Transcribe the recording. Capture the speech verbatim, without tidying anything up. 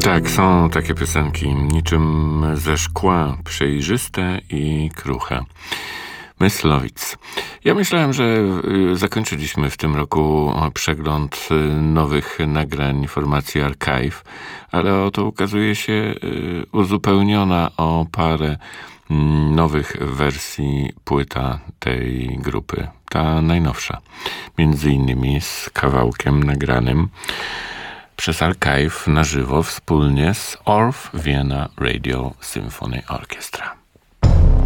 Tak, są takie piosenki, niczym ze szkła, przejrzyste i kruche. Myslowic. Ja myślałem, że y, zakończyliśmy w tym roku przegląd y, nowych nagrań formacji Archive, ale oto ukazuje się y, uzupełniona o parę y, nowych wersji płyta tej grupy. Ta najnowsza. Między innymi z kawałkiem nagranym przez Archive na żywo wspólnie z Orff Vienna Radio Symphony Orchestra.